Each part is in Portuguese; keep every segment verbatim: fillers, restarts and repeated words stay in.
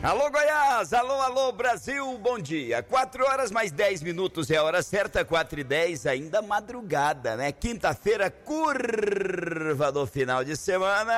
Alô Goiás, alô, alô Brasil, bom dia. Quatro horas mais dez minutos é a hora certa, quatro e dez, ainda madrugada, né? Quinta-feira, curva do final de semana.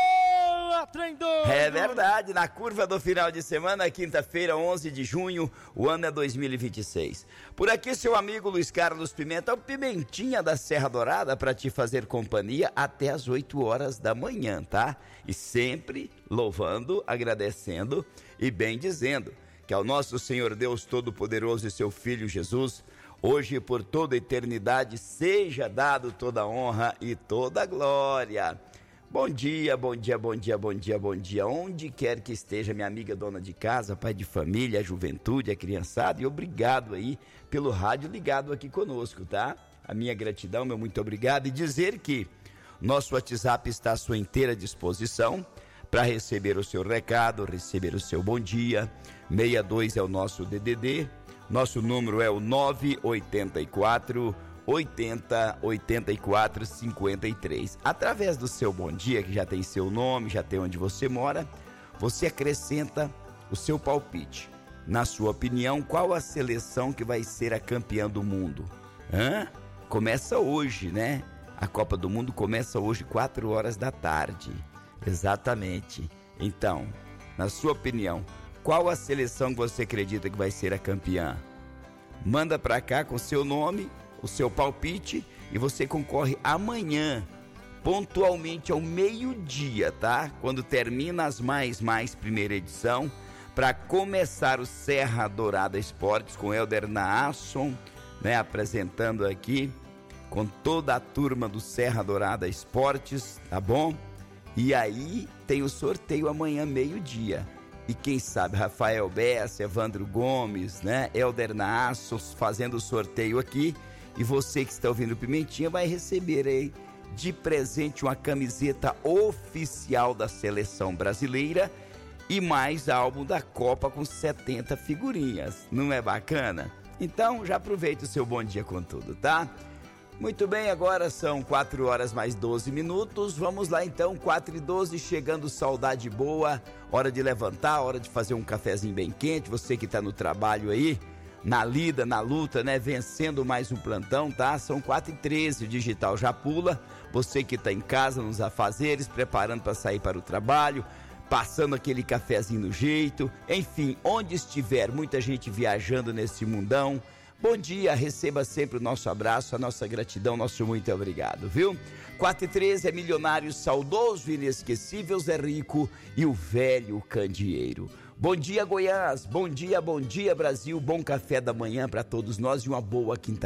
Aô, trem doido! É verdade, na curva do final de semana, quinta-feira, onze de junho, o ano é dois mil e vinte e seis. Por aqui, seu amigo Luiz Carlos Pimenta, o Pimentinha da Serra Dourada, para te fazer companhia até as oito horas da manhã, tá? E sempre louvando, agradecendo e bem dizendo que ao nosso Senhor Deus Todo-Poderoso e seu Filho Jesus, hoje e por toda a eternidade, seja dado toda a honra e toda a glória. Bom dia, bom dia, bom dia, bom dia, bom dia, onde quer que esteja minha amiga dona de casa, pai de família, a juventude, a criançada, e obrigado aí pelo rádio ligado aqui conosco, tá? A minha gratidão, meu muito obrigado, e dizer que nosso WhatsApp está à sua inteira disposição para receber o seu recado, receber o seu bom dia. sessenta e dois é o nosso D D D, nosso número é o nove oito quatro, oitenta, oitenta e quatro, cinquenta e três. Através do seu bom dia, que já tem seu nome, já tem onde você mora, você acrescenta o seu palpite. Na sua opinião, qual a seleção que vai ser a campeã do mundo? Hã? Começa hoje, né? A Copa do Mundo começa hoje, quatro horas da tarde. Exatamente. Então, na sua opinião, qual a seleção que você acredita que vai ser a campeã? Manda pra cá com seu nome, o seu palpite, e você concorre amanhã, pontualmente ao meio-dia, tá? Quando termina as Mais Mais primeira edição, para começar o Serra Dourada Esportes com Helder Naasson, né, apresentando aqui com toda a turma do Serra Dourada Esportes, tá bom? E aí tem o sorteio amanhã, meio-dia. E quem sabe Rafael Bessa, Evandro Gomes, né? Helder Naasson fazendo o sorteio aqui. E você que está ouvindo o Pimentinha vai receber aí de presente uma camiseta oficial da seleção brasileira e mais álbum da Copa com setenta figurinhas. Não é bacana? Então já aproveita o seu bom dia com tudo, tá? Muito bem, agora são quatro horas mais doze minutos, vamos lá então, quatro e doze, chegando saudade boa, hora de levantar, hora de fazer um cafezinho bem quente, você que está no trabalho aí, na lida, na luta, né, vencendo mais um plantão, tá? São quatro e treze, o digital já pula, você que está em casa, nos afazeres, preparando para sair para o trabalho, passando aquele cafezinho no jeito, enfim, onde estiver, muita gente viajando nesse mundão. Bom dia, receba sempre o nosso abraço, a nossa gratidão, nosso muito obrigado, viu? quatro e treze é milionário, saudoso, inesquecível, Zé Rico e o velho candeeiro. Bom dia, Goiás, bom dia, bom dia, Brasil, bom café da manhã para todos nós e uma boa quinta.